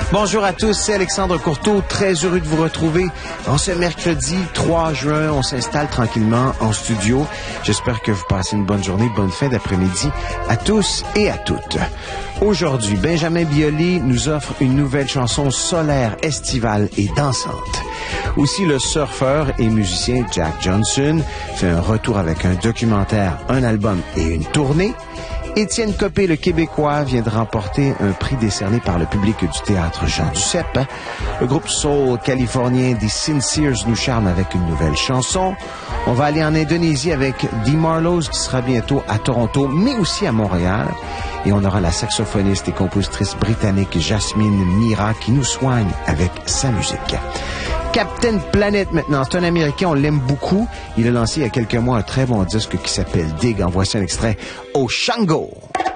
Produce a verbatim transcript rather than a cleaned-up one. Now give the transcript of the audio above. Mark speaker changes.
Speaker 1: Bonjour à tous, c'est Alexandre Courteau, très heureux de vous retrouver. En ce mercredi trois juin, on s'installe tranquillement en studio. J'espère que vous passez une bonne journée, bonne fin d'après-midi à tous et à toutes. Aujourd'hui, Benjamin Biolay nous offre une nouvelle chanson solaire, estivale et dansante. Aussi, le surfeur et musicien Jack Johnson fait un retour avec un documentaire, un album et une tournée. Étienne Copé, le Québécois, vient de remporter un prix décerné par le public du théâtre Jean Duceppe. Le groupe soul californien des Sinceres nous charme avec une nouvelle chanson. On va aller en Indonésie avec Dee Marlowe, qui sera bientôt à Toronto, mais aussi à Montréal. Et on aura la saxophoniste et compositrice britannique Jasmine Mira qui nous soigne avec sa musique. Captain Planet maintenant, c'est un Américain, on l'aime beaucoup. Il a lancé il y a quelques mois un très bon disque qui s'appelle Dig. En voici un extrait au Shango.